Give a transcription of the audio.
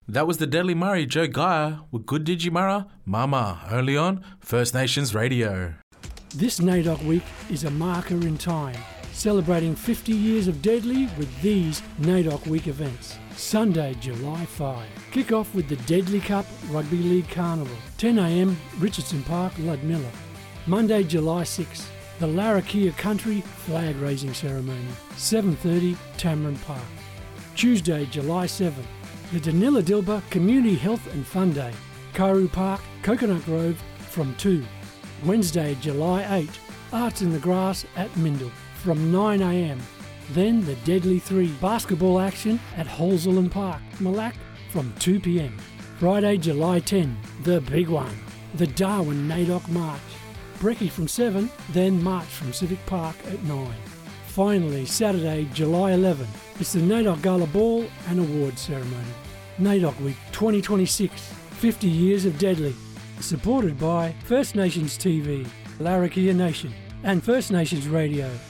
That was the Deadly Murray, Joe Geyer with Good Digimara, Mama, only on First Nations Radio. This NAIDOC week is a marker in time, celebrating 50 years of Deadly with these NAIDOC week events. Sunday, July 5. Kick off with the Deadly Cup Rugby League Carnival, 10 a.m, Richardson Park, Ludmilla. Monday, July 6. The Larrakia Country Flag Raising Ceremony, 7:30, Tamarind Park. Tuesday, July 7. The Danila Dilba Community Health and Fun Day, Karu Park, Coconut Grove from 2. Wednesday, July 8. Arts in the Grass at Mindle from 9 a.m. Then the Deadly 3 basketball action at Holzelen Park, Malak from 2 p.m. Friday, July 10. The big one, the Darwin NAIDOC March. Brekkie from 7, then March from Civic Park at 9. Finally, Saturday, July 11, it's the NAIDOC Gala Ball and Awards Ceremony. NAIDOC Week 2026, 50 Years of Deadly, supported by First Nations TV, Larrakia Nation, and First Nations Radio.